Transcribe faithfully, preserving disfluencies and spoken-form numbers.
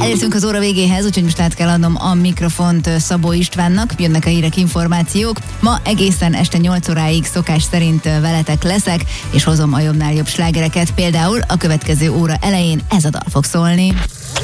Elértünk az óra végéhez, úgyhogy most át kell adnom a mikrofont Szabó Istvánnak. Jönnek a hírek, információk. Ma egészen este nyolc óráig szokás szerint veletek leszek, és hozom a jobbnál jobb slágereket. Például a következő óra elején ez a dal fog szólni.